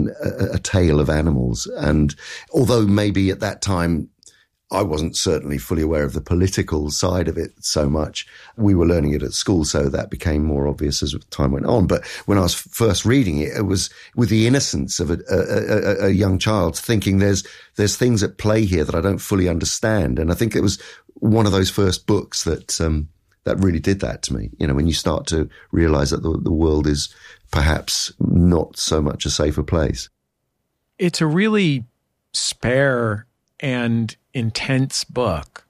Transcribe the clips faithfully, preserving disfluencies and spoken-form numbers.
a, a tale of animals. And although maybe at that time, I wasn't certainly fully aware of the political side of it so much. We were learning it at school, so that became more obvious as time went on. But when I was first reading it, it was with the innocence of a, a, a, a young child thinking there's, there's things at play here that I don't fully understand. And I think it was one of those first books that, um, that really did that to me. You know, when you start to realize that the, the world is perhaps not so much a safer place. It's a really spare and intense book.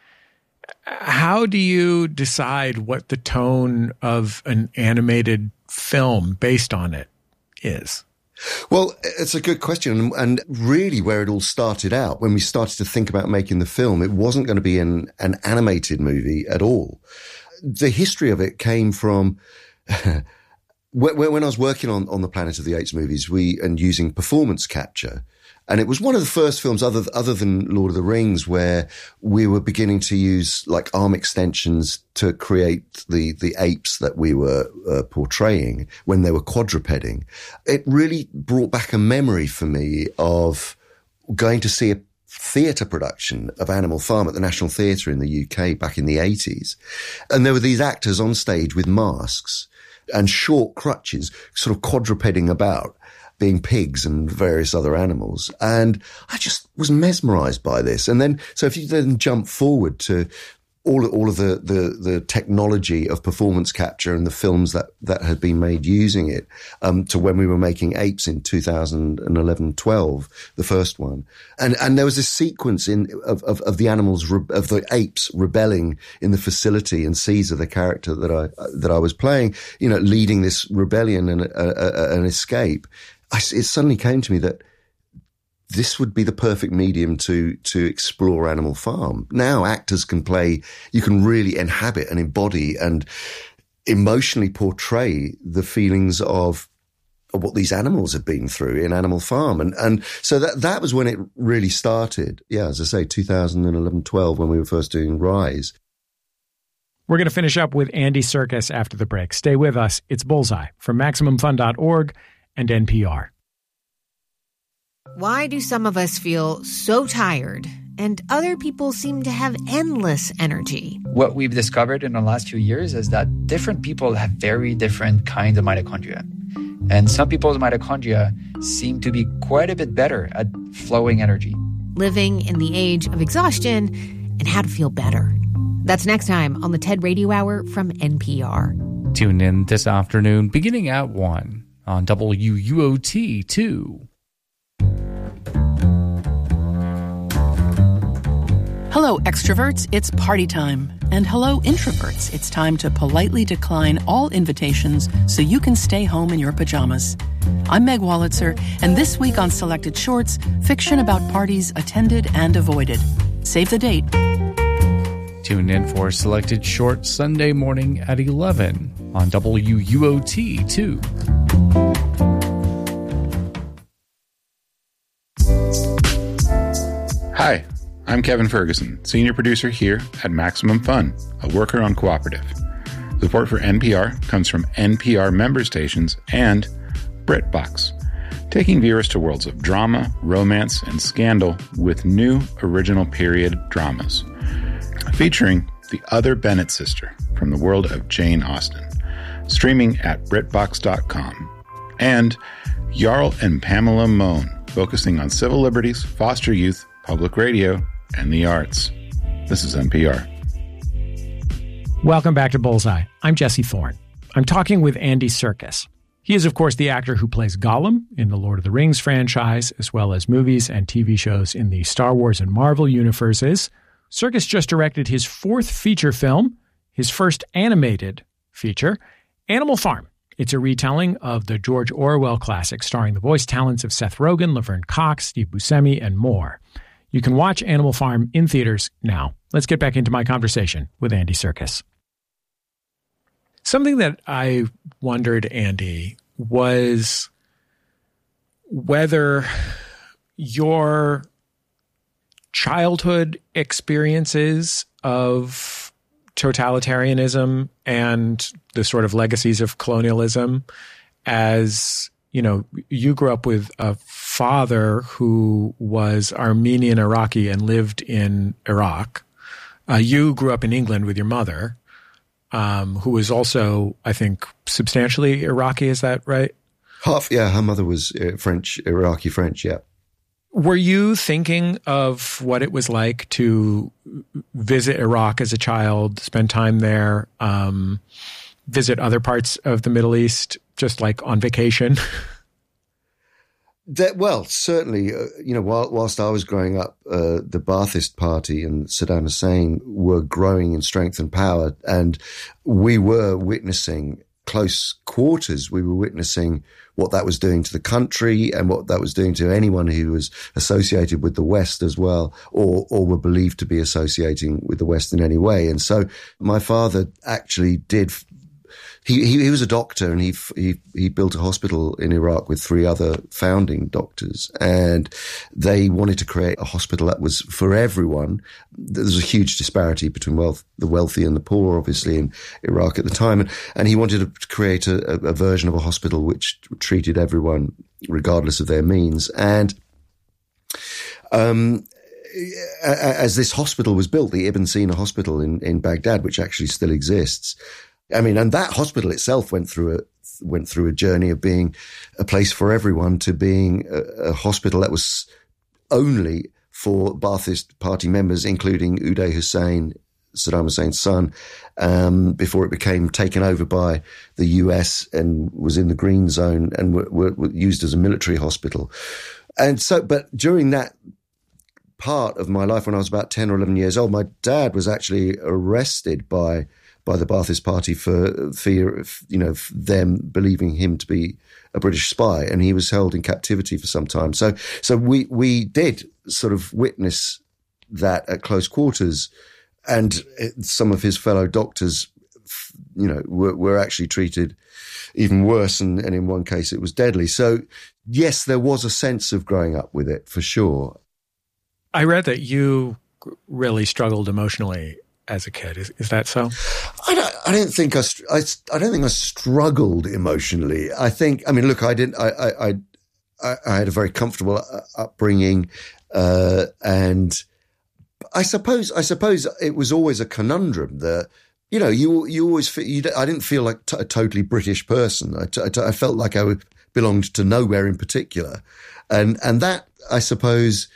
How do you decide what the tone of an animated film based on it is? Well, it's a good question. And really where it all started out, when we started to think about making the film, it wasn't going to be an, an animated movie at all. The history of it came from when I was working on, on the Planet of the Apes movies, we, and using performance capture. And it was one of the first films other, other than Lord of the Rings where we were beginning to use like arm extensions to create the, the apes that we were uh, portraying when they were quadrupeding. It really brought back a memory for me of going to see a theatre production of Animal Farm at the National Theatre in the U K back in the eighties. And there were these actors on stage with masks and short crutches, sort of quadrupeding about, being pigs and various other animals. And I just was mesmerized by this. And then, so if you then jump forward to all, all of the, the, the technology of performance capture and the films that, that had been made using it, um, to when we were making Apes in two thousand eleven twelve, the first one. And, and there was this sequence in, of, of, of the animals, of the apes rebelling in the facility, and Caesar, the character that I, that I was playing, you know, leading this rebellion and a, a, an escape. I, it suddenly came to me that this would be the perfect medium to, to explore Animal Farm. Now actors can play, you can really inhabit and embody and emotionally portray the feelings of, of what these animals have been through in Animal Farm. And, and so that, that was when it really started. Yeah, as I say, two thousand eleven twelve, when we were first doing Rise. We're going to finish up with Andy Serkis after the break. Stay with us. It's Bullseye from Maximum Fun dot org and N P R. Why do some of us feel so tired and other people seem to have endless energy? What we've discovered in the last few years is that different people have very different kinds of mitochondria. And some people's mitochondria seem to be quite a bit better at flowing energy. Living in the age of exhaustion and how to feel better. That's next time on the TED Radio Hour from N P R. Tune in this afternoon beginning at one on W U O T two. Hello, extroverts. It's party time. And hello, introverts. It's time to politely decline all invitations so you can stay home in your pajamas. I'm Meg Wolitzer, and this week on Selected Shorts, fiction about parties attended and avoided. Save the date. Tune in for Selected Shorts Sunday morning at eleven on W U O T two. Hi, I'm Kevin Ferguson, senior producer here at Maximum Fun, a worker-owned cooperative. Support for N P R comes from N P R member stations and BritBox, taking viewers to worlds of drama, romance, and scandal with new original period dramas. Featuring The Other Bennett Sister from the world of Jane Austen, streaming at Britbox dot com. And Jarl and Pamela Mohn, focusing on civil liberties, foster youth, public radio, and the arts. This is N P R. Welcome back to Bullseye. I'm Jesse Thorne. I'm talking with Andy Serkis. He is, of course, the actor who plays Gollum in the Lord of the Rings franchise, as well as movies and T V shows in the Star Wars and Marvel universes. Serkis just directed his fourth feature film, his first animated feature, Animal Farm. It's a retelling of the George Orwell classic starring the voice talents of Seth Rogen, Laverne Cox, Steve Buscemi, and more. You can watch Animal Farm in theaters now. Let's get back into my conversation with Andy Serkis. Something that I wondered, Andy, was whether your childhood experiences of totalitarianism and the sort of legacies of colonialism as you know, you grew up with a father who was Armenian Iraqi and lived in Iraq. Uh, you grew up in England with your mother, um, who was also, I think, substantially Iraqi. Is that right? Half, yeah. Her mother was uh, French, Iraqi French, yeah. Were you thinking of what it was like to visit Iraq as a child, spend time there, um, visit other parts of the Middle East, just like on vacation? That, well, certainly, uh, you know, while, whilst I was growing up, uh, the Ba'athist Party and Saddam Hussein were growing in strength and power, and we were witnessing close quarters. We were witnessing what that was doing to the country and what that was doing to anyone who was associated with the West as well, or or were believed to be associating with the West in any way. And so my father actually did. He, he, he was a doctor, and he, he, he built a hospital in Iraq with three other founding doctors, and they wanted to create a hospital that was for everyone. There was a huge disparity between wealth, the wealthy and the poor, obviously, in Iraq at the time. And, and he wanted to create a, a version of a hospital which treated everyone regardless of their means. And, um, as this hospital was built, the Ibn Sina Hospital in, in Baghdad, which actually still exists, I mean, and that hospital itself went through a went through a journey of being a place for everyone to being a, a hospital that was only for Ba'athist Party members, including Uday Hussein, Saddam Hussein's son, um, before it became taken over by the U S and was in the green zone and were, were, were used as a military hospital. And so, but during that part of my life, when I was about ten or eleven years old, my dad was actually arrested by by the Ba'athist Party for fear of, you know, them believing him to be a British spy, and he was held in captivity for some time. So, so we, we did sort of witness that at close quarters, and some of his fellow doctors, you know, were, were actually treated even worse, and, and in one case it was deadly. So yes, there was a sense of growing up with it for sure. I read that you really struggled emotionally as a kid. Is, is that so? I don't, I don't think I, I, I don't think I struggled emotionally. I think, I mean, look, I didn't, I, I, I, I had a very comfortable upbringing, uh, and I suppose, I suppose it was always a conundrum that, you know, you, you always, feel, you, I didn't feel like t- a totally British person. I, t- I, t- I felt like I belonged to nowhere in particular. And, and that, I suppose,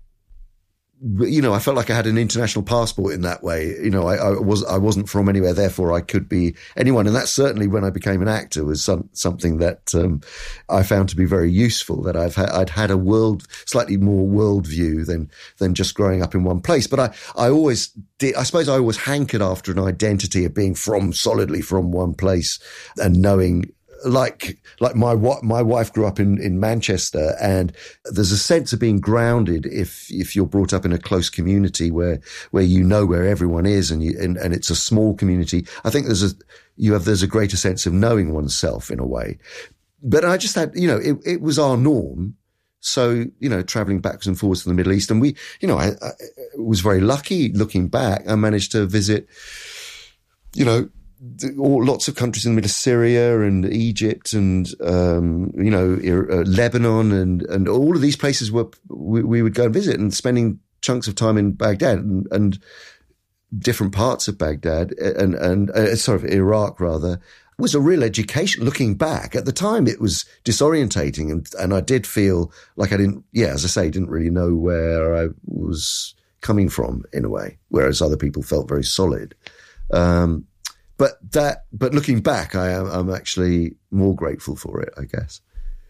you know, I felt like I had an international passport in that way. You know, I, I was, I wasn't from anywhere, therefore I could be anyone. And that certainly, when I became an actor, was some, something that, um, I found to be very useful, that I've had, I'd had a world, slightly more worldview than, than just growing up in one place. But I, I always did, I suppose I always hankered after an identity of being from, solidly from one place, and knowing, like, like my, my wife grew up in, in Manchester, and there's a sense of being grounded if, if you're brought up in a close community where, where you know where everyone is, and you, and, and it's a small community. I think there's a, you have, there's a greater sense of knowing oneself in a way. But I just had, you know, it, it was our norm. So, you know, traveling backwards and forwards to the Middle East, and we, you know, I, I was very lucky looking back. I managed to visit, you know, all, lots of countries in the middle, Syria and Egypt and, um, you know, uh, Lebanon and, and all of these places where we, we would go and visit, and spending chunks of time in Baghdad and, and different parts of Baghdad and, and, uh, sort of Iraq rather, was a real education. Looking back at the time, it was disorientating, and, and I did feel like I didn't, yeah, as I say, didn't really know where I was coming from in a way, whereas other people felt very solid. Um, But that, but looking back, I am, I'm actually more grateful for it, I guess.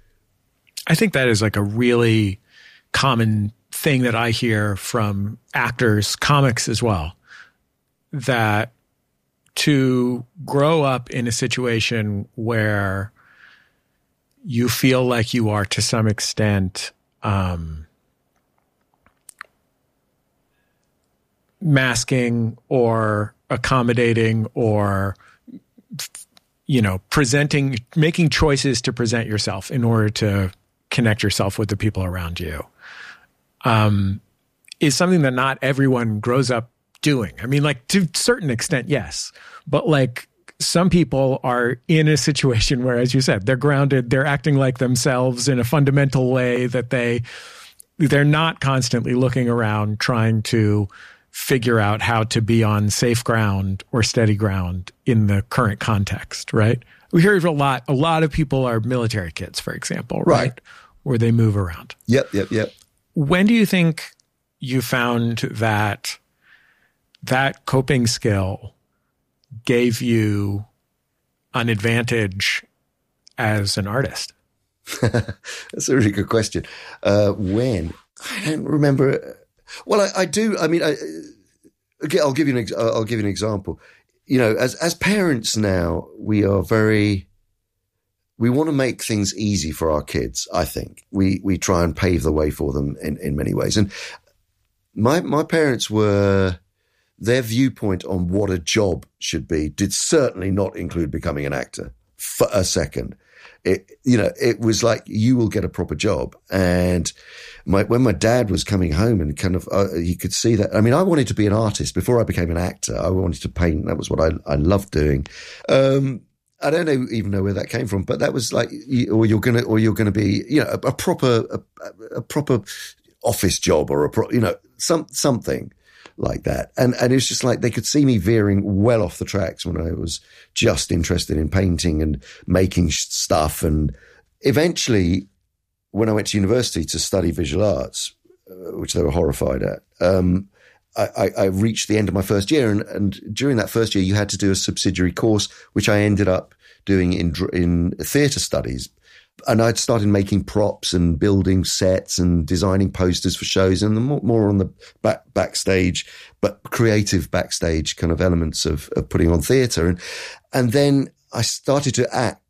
I think that is like a really common thing that I hear from actors, comics as well, that to grow up in a situation where you feel like you are to some extent, um, masking or accommodating or, you know, presenting, making choices to present yourself in order to connect yourself with the people around you, um, is something that not everyone grows up doing. I mean, like, to a certain extent, yes. But like, some people are in a situation where, as you said, they're grounded, they're acting like themselves in a fundamental way that they, they're not constantly looking around trying to figure out how to be on safe ground or steady ground in the current context, right? We hear a lot, a lot of people are military kids, for example, right? right? Where they move around. Yep, yep, yep. When do you think you found that that coping skill gave you an advantage as an artist? That's a really good question. Uh, when? I don't remember. Well, I, I do. I mean, I, okay, I'll give you an. Ex- I'll give you an example. You know, as as parents now, we are very. We want to make things easy for our kids. I think we we try and pave the way for them in, in many ways. And my my parents were. Their viewpoint on what a job should be did certainly not include becoming an actor for a second. It, you know, it was like, you will get a proper job. And my, when my dad was coming home and kind of, uh, you could see that. I mean, I wanted to be an artist before I became an actor. I wanted to paint. That was what I, I loved doing. Um, I don't know, even know where that came from, but that was like, or you're going to, or you're going to be, you know, a, a proper, a, a proper office job or a pro, you know, some, something like that. And, and it was just like, they could see me veering well off the tracks when I was just interested in painting and making stuff. And eventually, when I went to university to study visual arts, uh, which they were horrified at, um, I, I, I reached the end of my first year. And, and during that first year, you had to do a subsidiary course, which I ended up doing in, in theatre studies. And I'd started making props and building sets and designing posters for shows, and more, more on the back, backstage, but creative backstage kind of elements of, of putting on theatre. And, and then I started to act.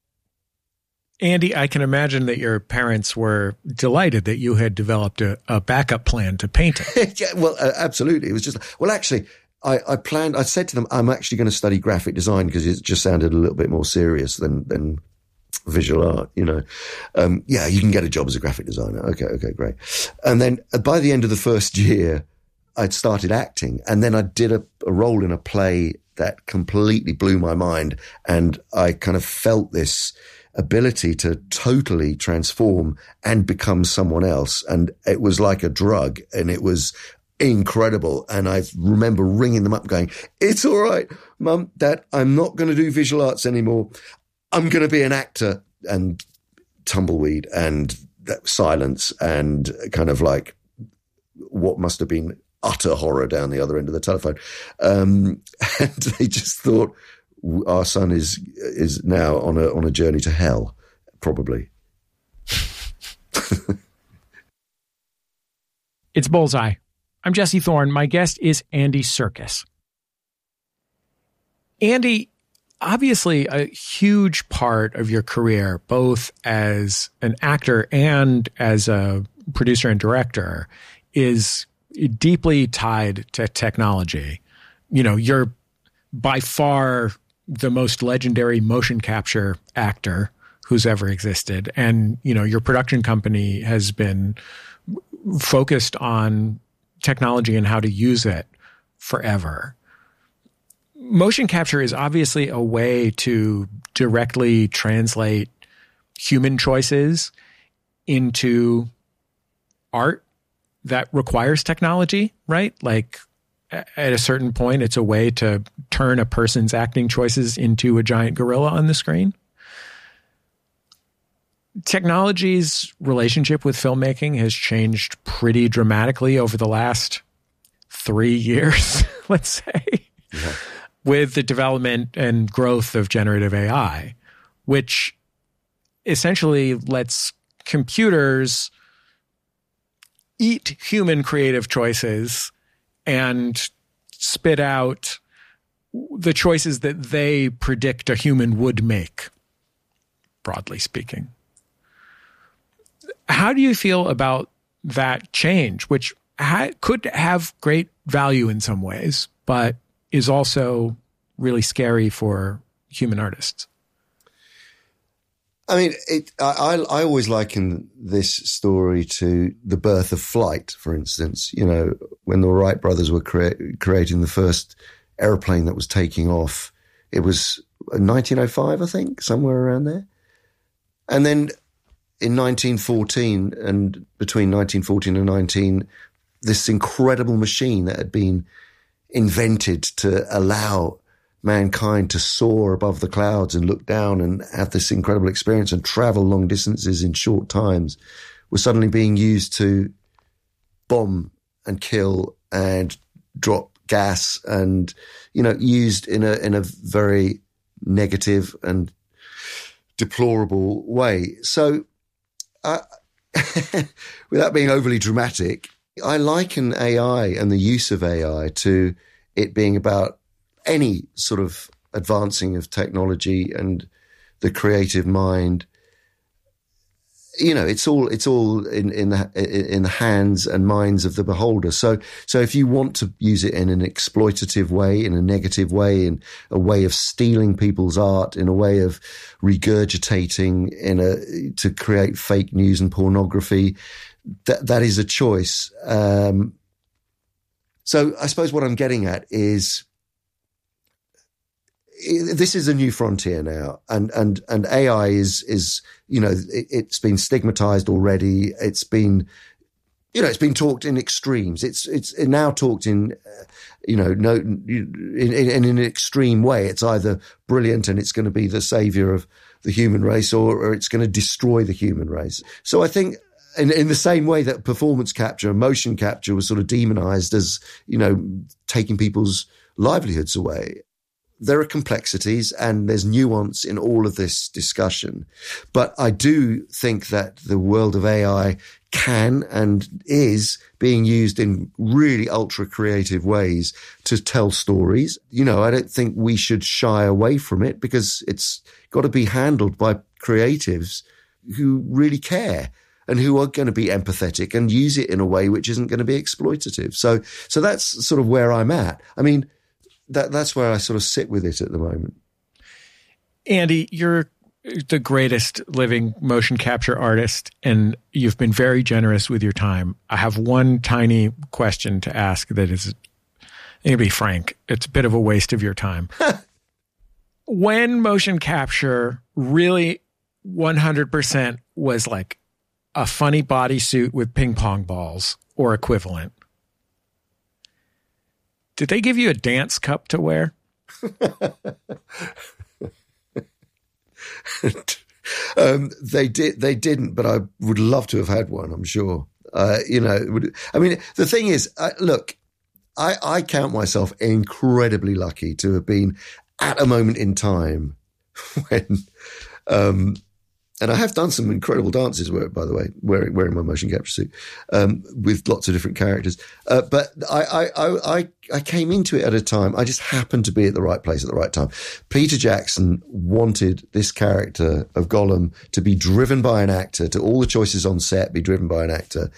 Andy, I can imagine that your parents were delighted that you had developed a, a backup plan to painting. Yeah, well, uh, absolutely. It was just, well, actually, I, I planned, I said to them, I'm actually going to study graphic design because it just sounded a little bit more serious than, than, visual art, you know. Um, yeah, you can get a job as a graphic designer. Okay, okay, great. And then by the end of the first year, I'd started acting. And then I did a, a role in a play that completely blew my mind. And I kind of felt this ability to totally transform and become someone else. And it was like a drug, and it was incredible. And I remember ringing them up going, it's all right, Mum, Dad, I'm not going to do visual arts anymore. I'm going to be an actor. And tumbleweed and silence and kind of like what must have been utter horror down the other end of the telephone. Um, and they just thought, our son is is now on a on a journey to hell, probably. It's Bullseye. I'm Jesse Thorne. My guest is Andy Serkis. Andy, obviously a huge part of your career, both as an actor and as a producer and director, is deeply tied to technology. You know, you're by far the most legendary motion capture actor who's ever existed. And, you know, your production company has been focused on technology and how to use it forever. Motion capture is obviously a way to directly translate human choices into art that requires technology, right? Like at a certain point, it's a way to turn a person's acting choices into a giant gorilla on the screen. Technology's relationship with filmmaking has changed pretty dramatically over the last three years, let's say, yeah. with the development and growth of generative A I, which essentially lets computers eat human creative choices and spit out the choices that they predict a human would make, broadly speaking. How do you feel about that change, which ha- could have great value in some ways, but is also really scary for human artists? I mean, it, I, I always liken this story to the birth of flight, for instance. You know, when the Wright brothers were crea- creating the first airplane that was taking off It was nineteen oh five, I think, somewhere around there. And then in nineteen fourteen, and between nineteen fourteen and nineteen, this incredible machine that had been invented to allow mankind to soar above the clouds and look down and have this incredible experience and travel long distances in short times was suddenly being used to bomb and kill and drop gas and, you know, used in a in a very negative and deplorable way. So, uh, without being overly dramatic, I liken A I and the use of A I to it being about any sort of advancing of technology and the creative mind. You know, it's all it's all in in the in the hands and minds of the beholder. So so if you want to use it in an exploitative way, in a negative way, in a way of stealing people's art, in a way of regurgitating, in a to create fake news and pornography, that that is a choice. Um, so I suppose what I'm getting at is, this is a new frontier now, and and and A I is is you know it, it's been stigmatized already. It's been you know it's been talked in extremes. It's it's now talked in uh, you know no in, in, in an extreme way. It's either brilliant and it's going to be the savior of the human race, or, or it's going to destroy the human race. So I think, In, in the same way that performance capture and motion capture was sort of demonized as, you know, taking people's livelihoods away, there are complexities and there's nuance in all of this discussion. But I do think that the world of A I can and is being used in really ultra creative ways to tell stories. You know, I don't think we should shy away from it, because it's got to be handled by creatives who really care and who are going to be empathetic and use it in a way which isn't going to be exploitative. So, so that's sort of where I'm at. I mean, that that's where I sort of sit with it at the moment. Andy, you're the greatest living motion capture artist, and you've been very generous with your time. I have one tiny question to ask that is, to be frank, it's a bit of a waste of your time. When motion capture really one hundred percent was like a funny bodysuit with ping pong balls or equivalent, did they give you a dance cup to wear? um, they did. They didn't, but I would love to have had one. I'm sure. Uh, you know, it would, I mean, the thing is, uh, look, I, I count myself incredibly lucky to have been at a moment in time when, um, and I have done some incredible dances, where, by the way, wearing, wearing my motion capture suit, um, with lots of different characters. Uh, but I, I, I, I came into it at a time, I just happened to be at the right place at the right time. Peter Jackson wanted this character of Gollum to be driven by an actor, to all the choices on set be driven by an actor.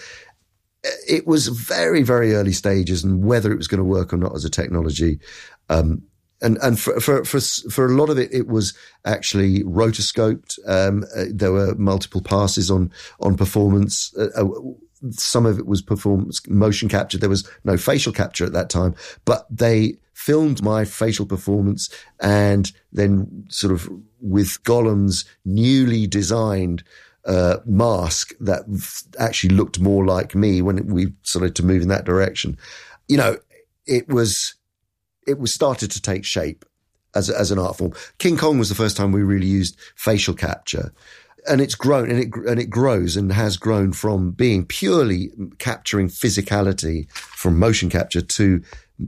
It was very, very early stages, and whether it was going to work or not as a technology, um, And and for, for for for a lot of it, it was actually rotoscoped. Um, uh, there were multiple passes on on performance. Uh, uh, some of it was performance motion capture. There was no facial capture at that time, but they filmed my facial performance, and then sort of with Gollum's newly designed uh, mask that actually looked more like me when we started to move in that direction. You know, it was. It was started to take shape as a, as an art form. King Kong was the first time we really used facial capture, and it's grown and it and it grows and has grown from being purely capturing physicality from motion capture to,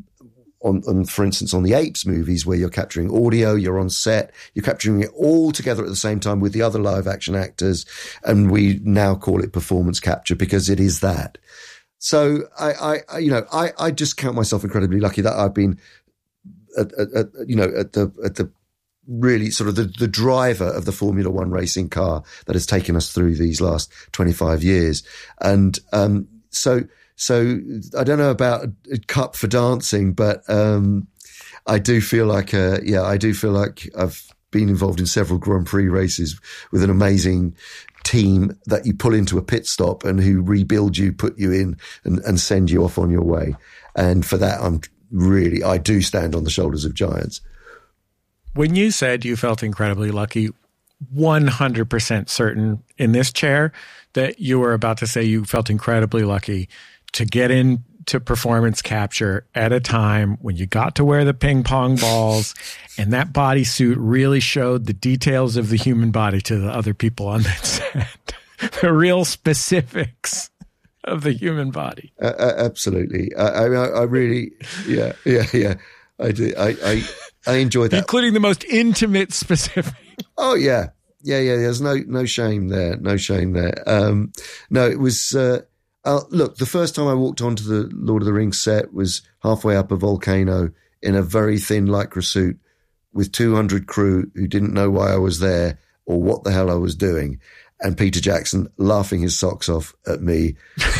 on, on for instance, on the Apes movies where you're capturing audio, you're on set, you're capturing it all together at the same time with the other live action actors, and we now call it performance capture because it is that. So I, I, you know, I, I just count myself incredibly lucky that I've been. At, at, at, you know, at the at the really sort of the, the driver of the Formula One racing car that has taken us through these last twenty-five years, and um, so so I don't know about a cup for dancing, but um, I do feel like uh, yeah, I do feel like I've been involved in several Grand Prix races with an amazing team that you pull into a pit stop and who rebuild you, put you in, and, and send you off on your way. And for that, I'm. Really, I do stand on the shoulders of giants. When you said you felt incredibly lucky, one hundred percent certain in this chair that you were about to say you felt incredibly lucky to get into performance capture at a time when you got to wear the ping pong balls and that bodysuit really showed the details of the human body to the other people on that set. The real specifics of the human body. Uh, uh, absolutely. I, I, I really, yeah, yeah, yeah. I do. I, I, I enjoy that. Including the most intimate specifics. Oh, yeah. Yeah, yeah. There's no no shame there. No shame there. Um, no, it was, uh, uh, look, the first time I walked onto the Lord of the Rings set was halfway up a volcano in a very thin lycra suit with two hundred crew who didn't know why I was there or what the hell I was doing. And Peter Jackson laughing his socks off at me.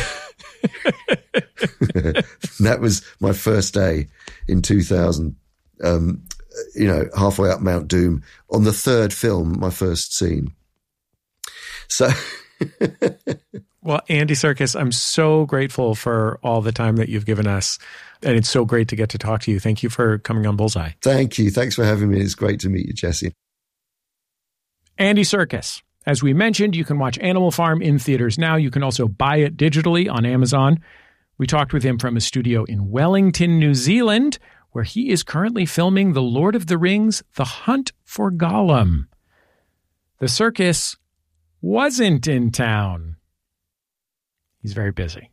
That was my first day in two thousand, um, you know, halfway up Mount Doom on the third film, my first scene. So, well, Andy Serkis, I'm so grateful for all the time that you've given us. And it's so great to get to talk to you. Thank you for coming on Bullseye. Thank you. Thanks for having me. It's great to meet you, Jesse. Andy Serkis. As we mentioned, you can watch Animal Farm in theaters now. You can also buy it digitally on Amazon. We talked with him from a studio in Wellington, New Zealand, where he is currently filming The Lord of the Rings, The Hunt for Gollum. The Serkis wasn't in town. He's very busy.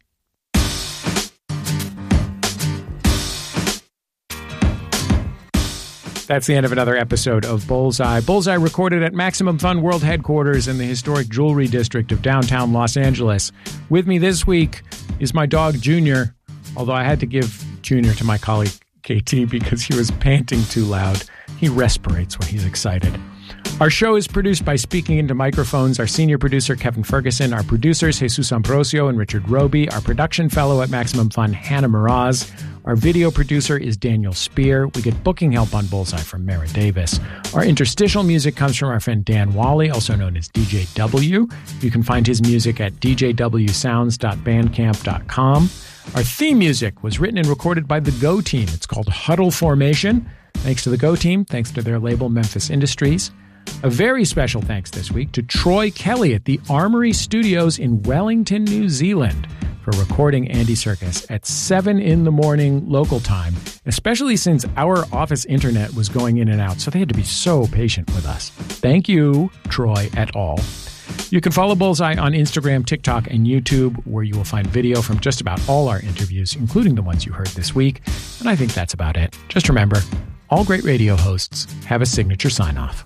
That's the end of another episode of Bullseye. Bullseye recorded at Maximum Fun World Headquarters in the historic Jewelry District of downtown Los Angeles. With me this week is my dog, Junior, although I had to give Junior to my colleague, K T, because he was panting too loud. He respirates when he's excited. Our show is produced by Speaking Into Microphones. Our senior producer, Kevin Ferguson. Our producers, Jesus Ambrosio and Richard Roby. Our production fellow at Maximum Fun, Hannah Miraz. Our video producer is Daniel Spear. We get booking help on Bullseye from Mara Davis. Our interstitial music comes from our friend Dan Wally, also known as D J W. You can find his music at d j w sounds dot bandcamp dot com. Our theme music was written and recorded by the Go Team. It's called Huddle Formation. Thanks to the Go Team. Thanks to their label, Memphis Industries. A very special thanks this week to Troy Kelly at the Armory Studios in Wellington, New Zealand, for recording Andy Serkis at seven in the morning local time, especially since our office internet was going in and out, so they had to be so patient with us. Thank you, Troy et al. You can follow Bullseye on Instagram, TikTok, and YouTube, where you will find video from just about all our interviews, including the ones you heard this week. And I think that's about it. Just remember, all great radio hosts have a signature sign-off.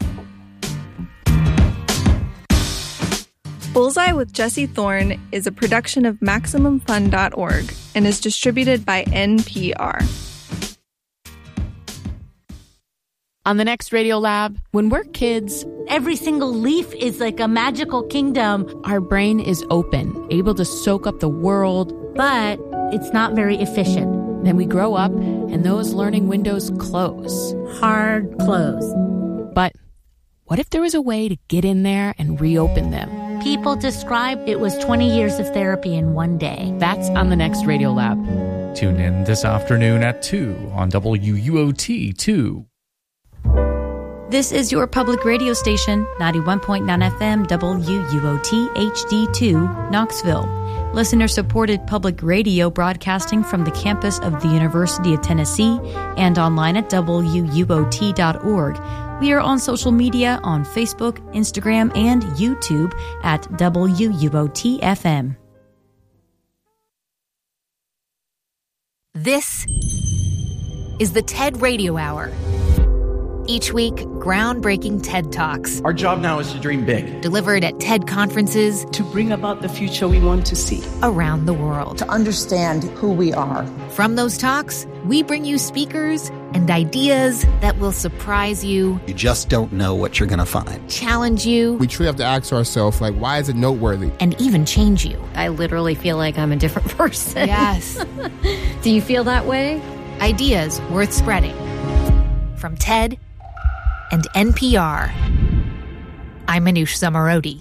Bullseye with Jesse Thorne is a production of Maximum Fun dot org and is distributed by N P R. On the next Radio Lab, when we're kids, every single leaf is like a magical kingdom. Our brain is open, able to soak up the world. But it's not very efficient. Then we grow up, and those learning windows close. Hard close. But what if there was a way to get in there and reopen them? People described it was twenty years of therapy in one day. That's on the next Radio Lab. Tune in this afternoon at two on W U O T two. This is your public radio station, ninety-one point nine F M, W U O T H D two, Knoxville. Listener-supported public radio broadcasting from the campus of the University of Tennessee and online at W U O T dot org. We are on social media on Facebook, Instagram, and YouTube at W U O T F M. This is the TED Radio Hour. Each week, groundbreaking TED Talks. Our job now is to dream big. Delivered at TED conferences. To bring about the future we want to see. Around the world. To understand who we are. From those talks, we bring you speakers and ideas that will surprise you. You just don't know what you're going to find. Challenge you. We truly have to ask ourselves, like, why is it noteworthy? And even change you. I literally feel like I'm a different person. Yes. Do you feel that way? Ideas worth spreading. From TED and N P R. I'm Manoush Zomorodi,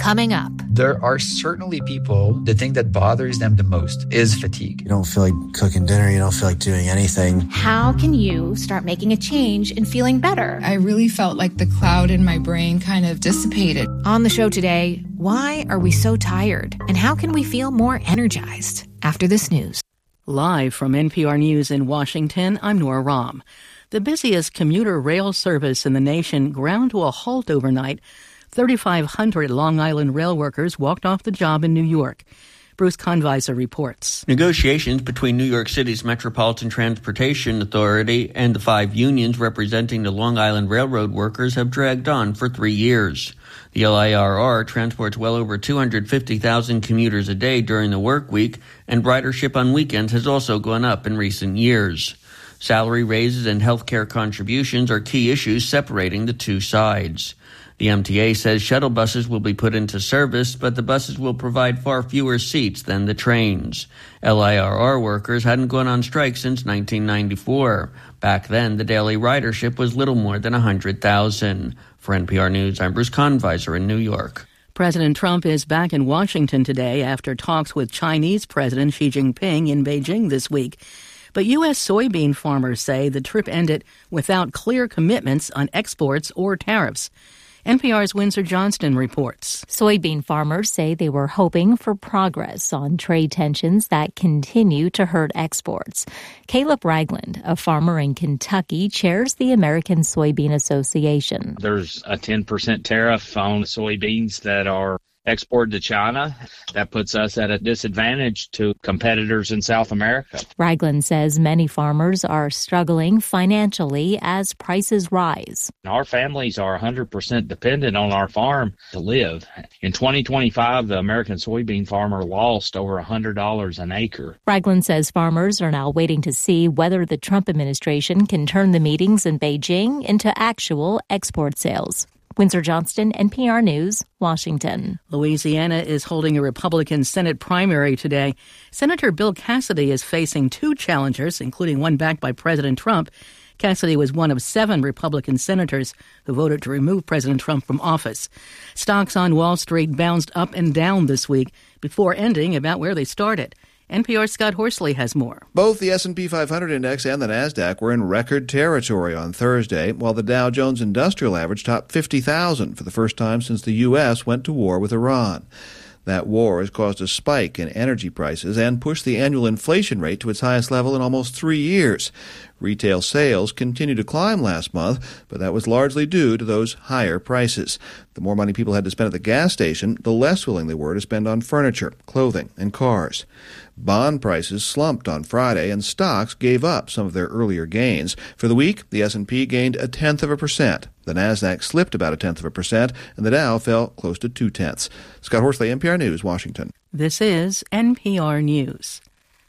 Coming up. There are certainly people, the thing that bothers them the most is fatigue. You don't feel like cooking dinner. You don't feel like doing anything. How can you start making a change and feeling better? I really felt like the cloud in my brain kind of dissipated. On the show today, why are we so tired? And how can we feel more energized after this news? Live from N P R News in Washington, I'm Nora Rahm. The busiest commuter rail service in the nation ground to a halt overnight. thirty-five hundred Long Island rail workers walked off the job in New York. Bruce Conviser reports. Negotiations between New York City's Metropolitan Transportation Authority and the five unions representing the Long Island Railroad workers have dragged on for three years. The L I R R transports well over two hundred fifty thousand commuters a day during the work week, and ridership on weekends has also gone up in recent years. Salary raises and health care contributions are key issues separating the two sides. The M T A says shuttle buses will be put into service, but the buses will provide far fewer seats than the trains. L I R R workers hadn't gone on strike since nineteen ninety-four. Back then, the daily ridership was little more than one hundred thousand. For N P R News, I'm Bruce Conviser in New York. President Trump is back in Washington today after talks with Chinese President Xi Jinping in Beijing this week. But U S soybean farmers say the trip ended without clear commitments on exports or tariffs. N P R's Windsor Johnston reports. Soybean farmers say they were hoping for progress on trade tensions that continue to hurt exports. Caleb Ragland, a farmer in Kentucky, chairs the American Soybean Association. There's a ten percent tariff on soybeans that are exported to China. That puts us at a disadvantage to competitors in South America. Ragland says many farmers are struggling financially as prices rise. Our families are one hundred percent dependent on our farm to live. In twenty twenty-five, the American soybean farmer lost over one hundred dollars an acre. Ragland says farmers are now waiting to see whether the Trump administration can turn the meetings in Beijing into actual export sales. Windsor Johnston, N P R News, Washington. Louisiana is holding a Republican Senate primary today. Senator Bill Cassidy is facing two challengers, including one backed by President Trump. Cassidy was one of seven Republican senators who voted to remove President Trump from office. Stocks on Wall Street bounced up and down this week before ending about where they started. N P R's Scott Horsley has more. Both the S and P five hundred index and the NASDAQ were in record territory on Thursday, while the Dow Jones Industrial Average topped fifty thousand for the first time since the U S went to war with Iran. That war has caused a spike in energy prices and pushed the annual inflation rate to its highest level in almost three years. Retail sales continued to climb last month, but that was largely due to those higher prices. The more money people had to spend at the gas station, the less willing they were to spend on furniture, clothing, and cars. Bond prices slumped on Friday, and stocks gave up some of their earlier gains. For the week, the S and P gained a tenth of a percent. The NASDAQ slipped about a tenth of a percent, and the Dow fell close to two-tenths. Scott Horsley, N P R News, Washington. This is N P R News.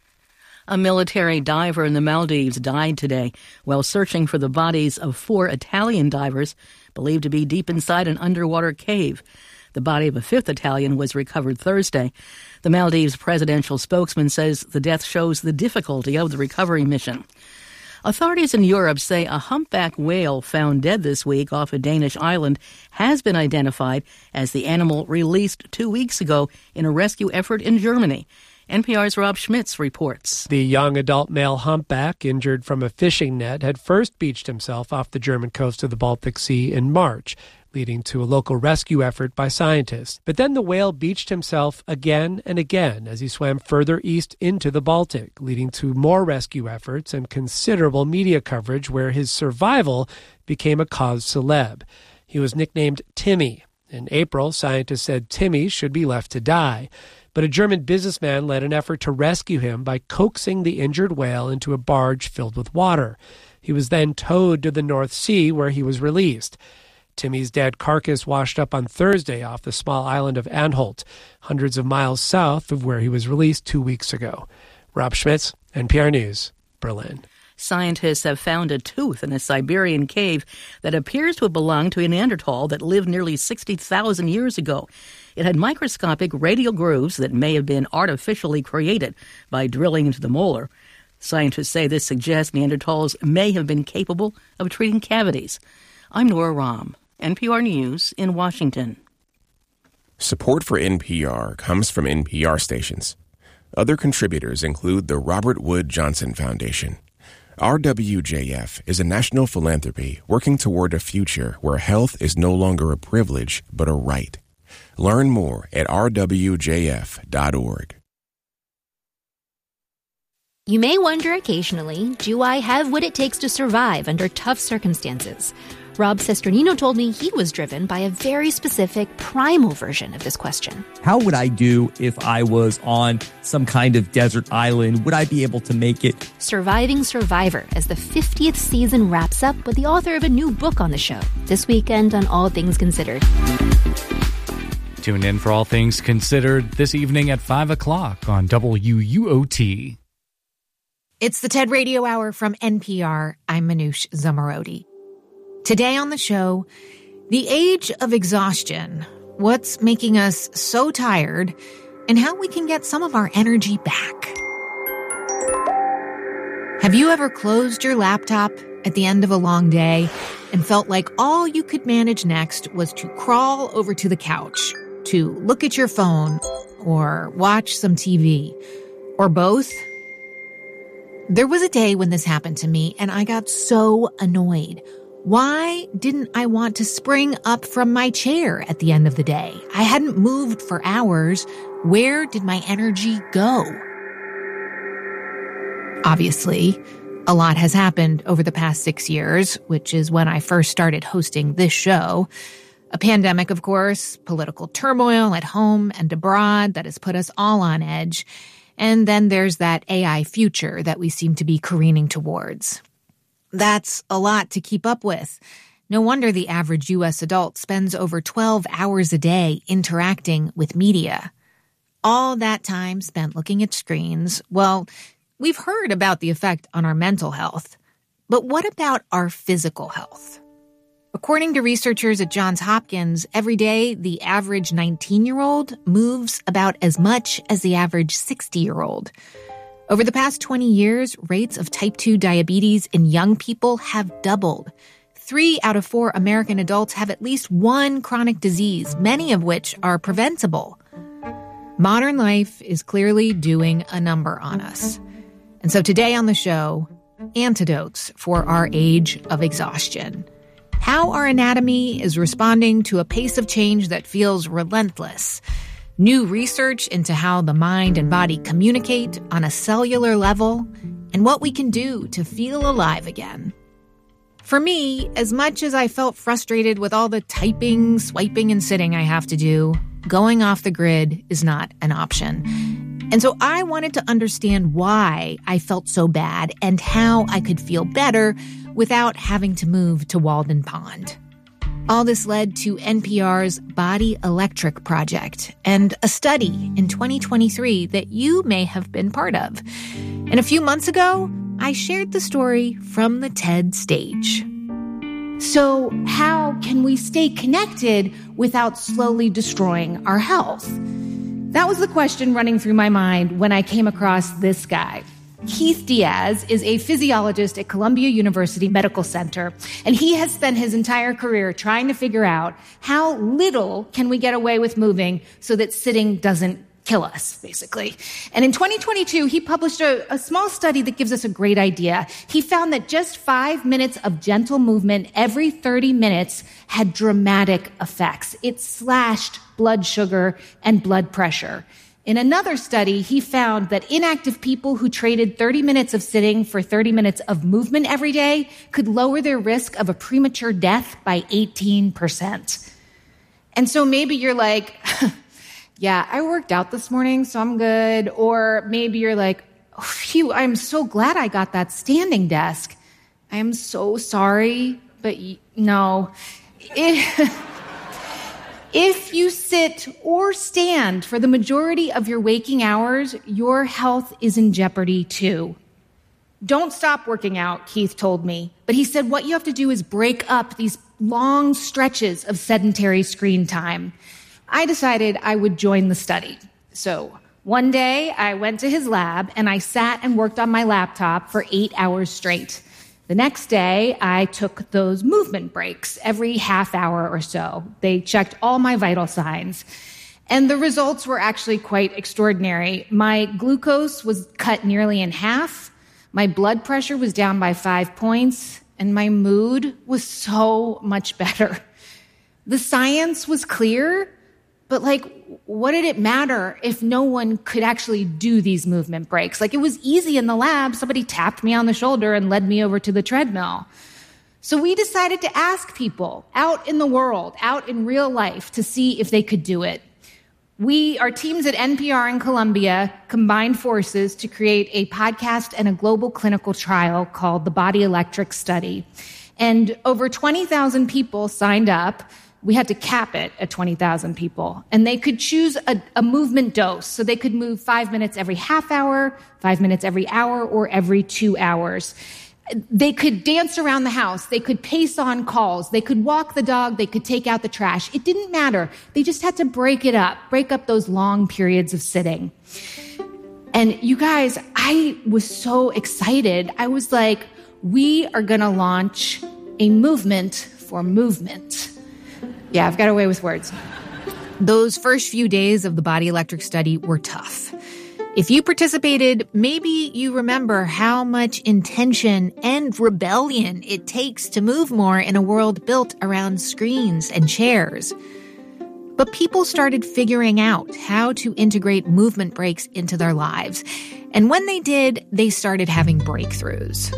A military diver in the Maldives died today while searching for the bodies of four Italian divers believed to be deep inside an underwater cave. The body of a fifth Italian was recovered Thursday. The Maldives presidential spokesman says the death shows the difficulty of the recovery mission. Authorities in Europe say a humpback whale found dead this week off a Danish island has been identified as the animal released two weeks ago in a rescue effort in Germany. N P R's Rob Schmitz reports. The young adult male humpback, injured from a fishing net, had first beached himself off the German coast of the Baltic Sea in March, leading to a local rescue effort by scientists. But then the whale beached himself again and again as he swam further east into the Baltic, leading to more rescue efforts and considerable media coverage where his survival became a cause célèbre. He was nicknamed Timmy. In April, scientists said Timmy should be left to die. But a German businessman led an effort to rescue him by coaxing the injured whale into a barge filled with water. He was then towed to the North Sea, where he was released. Timmy's dead carcass washed up on Thursday off the small island of Anholt, hundreds of miles south of where he was released two weeks ago. Rob Schmitz, N P R News, Berlin. Scientists have found a tooth in a Siberian cave that appears to have belonged to a Neanderthal that lived nearly sixty thousand years ago. It had microscopic radial grooves that may have been artificially created by drilling into the molar. Scientists say this suggests Neanderthals may have been capable of treating cavities. I'm Nora Rahm, N P R News in Washington. Support for N P R comes from N P R stations. Other contributors include the Robert Wood Johnson Foundation. R W J F is a national philanthropy working toward a future where health is no longer a privilege, but a right. Learn more at r w j f dot org. You may wonder occasionally, do I have what it takes to survive under tough circumstances? Rob Sesternino told me he was driven by a very specific primal version of this question. How would I do if I was on some kind of desert island? Would I be able to make it? Surviving Survivor, as the fiftieth season wraps up with the author of a new book on the show, this weekend on All Things Considered. Tune in for All Things Considered this evening at five o'clock on W U O T. It's the TED Radio Hour from N P R. I'm Manoush Zomorodi. Today on the show, the age of exhaustion, what's making us so tired, and how we can get some of our energy back. Have you ever closed your laptop at the end of a long day and felt like all you could manage next was to crawl over to the couch, to look at your phone, or watch some T V, or both? There was a day when this happened to me, and I got so annoyed. Why didn't I want to spring up from my chair at the end of the day? I hadn't moved for hours. Where did my energy go? Obviously, a lot has happened over the past six years, which is when I first started hosting this show. A pandemic, of course, political turmoil at home and abroad that has put us all on edge. And then there's that A I future that we seem to be careening towards. That's a lot to keep up with. No wonder the average U S adult spends over twelve hours a day interacting with media. All that time spent looking at screens, well, we've heard about the effect on our mental health. But what about our physical health? According to researchers at Johns Hopkins, every day the average nineteen-year-old moves about as much as the average sixty-year-old. Over the past twenty years, rates of type two diabetes in young people have doubled. Three out of four American adults have at least one chronic disease, many of which are preventable. Modern life is clearly doing a number on us. And so today on the show, antidotes for our age of exhaustion. How our anatomy is responding to a pace of change that feels relentless. New research into how the mind and body communicate on a cellular level, and what we can do to feel alive again. For me, as much as I felt frustrated with all the typing, swiping, and sitting I have to do, going off the grid is not an option. And so I wanted to understand why I felt so bad and how I could feel better without having to move to Walden Pond. All this led to N P R's Body Electric project and a study in twenty twenty-three that you may have been part of. And a few months ago, I shared the story from the TED stage. So how can we stay connected without slowly destroying our health? That was the question running through my mind when I came across this guy. Keith Diaz is a physiologist at Columbia University Medical Center, and he has spent his entire career trying to figure out how little can we get away with moving so that sitting doesn't kill us, basically. And in twenty twenty-two, he published a, a small study that gives us a great idea. He found that just five minutes of gentle movement every thirty minutes had dramatic effects. It slashed blood sugar and blood pressure. In another study, he found that inactive people who traded thirty minutes of sitting for thirty minutes of movement every day could lower their risk of a premature death by eighteen percent. And so maybe you're like, yeah, I worked out this morning, so I'm good. Or maybe you're like, oh, phew, I'm so glad I got that standing desk. I am so sorry, but y- no. It... If you sit or stand for the majority of your waking hours, your health is in jeopardy too. Don't stop working out, Keith told me. But he said what you have to do is break up these long stretches of sedentary screen time. I decided I would join the study. So one day I went to his lab and I sat and worked on my laptop for eight hours straight. The next day, I took those movement breaks every half hour or so. They checked all my vital signs. And the results were actually quite extraordinary. My glucose was cut nearly in half, my blood pressure was down by five points, and my mood was so much better. The science was clear, but like, what did it matter if no one could actually do these movement breaks? Like, it was easy in the lab. Somebody tapped me on the shoulder and led me over to the treadmill. So we decided to ask people out in the world, out in real life, to see if they could do it. We, our teams at N P R and Columbia, combined forces to create a podcast and a global clinical trial called the Body Electric Study. And over twenty thousand people signed up. We had to cap it at twenty thousand people. And they could choose a, a movement dose. So they could move five minutes every half hour, five minutes every hour, or every two hours. They could dance around the house. They could pace on calls. They could walk the dog. They could take out the trash. It didn't matter. They just had to break it up, break up those long periods of sitting. And you guys, I was so excited. I was like, we are going to launch a movement for movement. Yeah, I've got away with words. Those first few days of the Body Electric Study were tough. If you participated, maybe you remember how much intention and rebellion it takes to move more in a world built around screens and chairs. But people started figuring out how to integrate movement breaks into their lives. And when they did, they started having breakthroughs.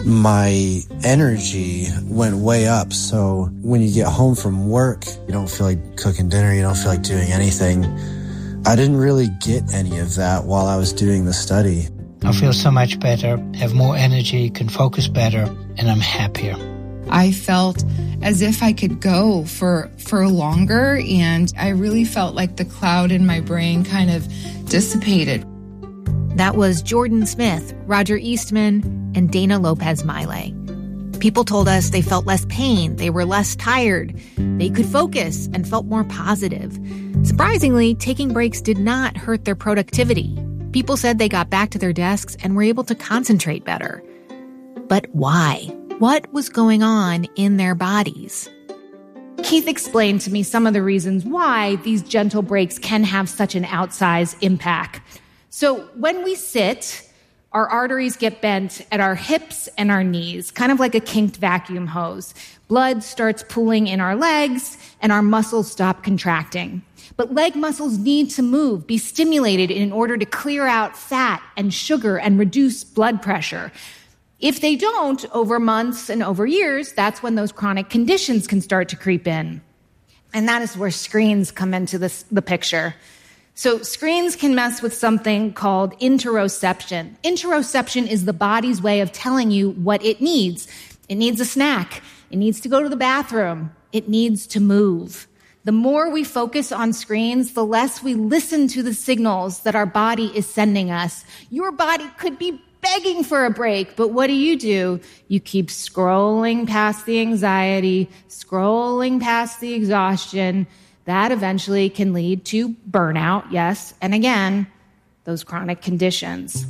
My energy went way up. So when you get home from work, you don't feel like cooking dinner, you don't feel like doing anything. I didn't really get any of that while I was doing the study. I feel so much better, have more energy, can focus better, and I'm happier. I felt as if I could go for for longer, and I really felt like the cloud in my brain kind of dissipated. That was Jordan Smith, Roger Eastman, and Dana Lopez-Miley. People told us they felt less pain, they were less tired, they could focus and felt more positive. Surprisingly, taking breaks did not hurt their productivity. People said they got back to their desks and were able to concentrate better. But why? What was going on in their bodies? Keith explained to me some of the reasons why these gentle breaks can have such an outsized impact. So when we sit, our arteries get bent at our hips and our knees, kind of like a kinked vacuum hose. Blood starts pooling in our legs, and our muscles stop contracting. But leg muscles need to move, be stimulated in order to clear out fat and sugar and reduce blood pressure. If they don't, over months and over years, that's when those chronic conditions can start to creep in. And that is where screens come into this, the picture. So screens can mess with something called interoception. Interoception is the body's way of telling you what it needs. It needs a snack. It needs to go to the bathroom. It needs to move. The more we focus on screens, the less we listen to the signals that our body is sending us. Your body could be begging for a break, but what do you do? You keep scrolling past the anxiety, scrolling past the exhaustion. That eventually can lead to burnout, yes, and again, those chronic conditions.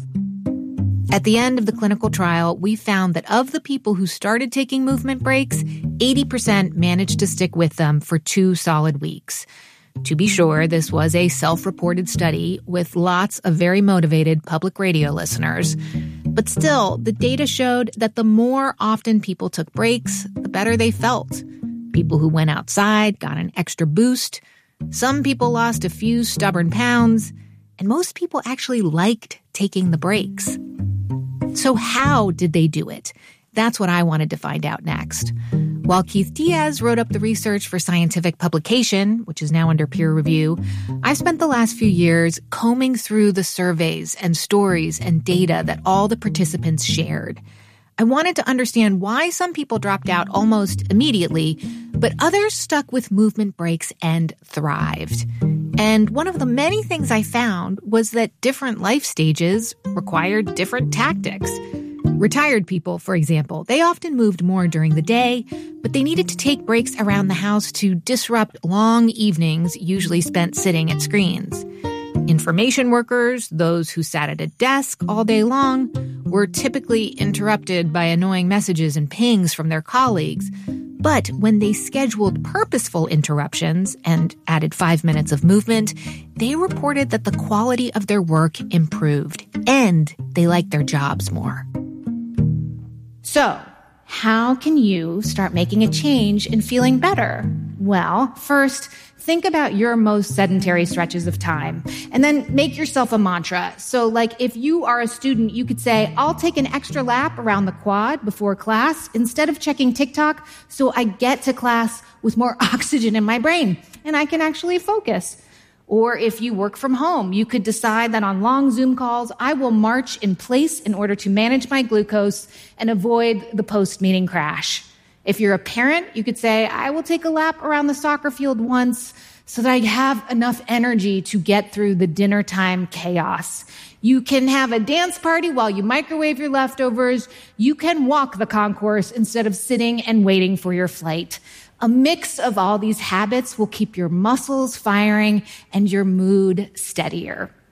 At the end of the clinical trial, we found that of the people who started taking movement breaks, eighty percent managed to stick with them for two solid weeks. To be sure, this was a self-reported study with lots of very motivated public radio listeners. But still, the data showed that the more often people took breaks, the better they felt. People who went outside got an extra boost. Some people lost a few stubborn pounds. And most people actually liked taking the breaks. So how did they do it? That's what I wanted to find out next. While Keith Diaz wrote up the research for scientific publication, which is now under peer review, I spent the last few years combing through the surveys and stories and data that all the participants shared. I wanted to understand why some people dropped out almost immediately, but others stuck with movement breaks and thrived. And one of the many things I found was that different life stages required different tactics. Retired people, for example, they often moved more during the day, but they needed to take breaks around the house to disrupt long evenings usually spent sitting at screens. Information workers, those who sat at a desk all day long, were typically interrupted by annoying messages and pings from their colleagues. But when they scheduled purposeful interruptions and added five minutes of movement, they reported that the quality of their work improved and they liked their jobs more. So, how can you start making a change and feeling better? Well, first, think about your most sedentary stretches of time and then make yourself a mantra. So like if you are a student, you could say, I'll take an extra lap around the quad before class instead of checking TikTok so I get to class with more oxygen in my brain and I can actually focus. Or if you work from home, you could decide that on long Zoom calls, I will march in place in order to manage my glucose and avoid the post-meeting crash. If you're a parent, you could say, I will take a lap around the soccer field once so that I have enough energy to get through the dinner time chaos. You can have a dance party while you microwave your leftovers. You can walk the concourse instead of sitting and waiting for your flight. A mix of all these habits will keep your muscles firing and your mood steadier.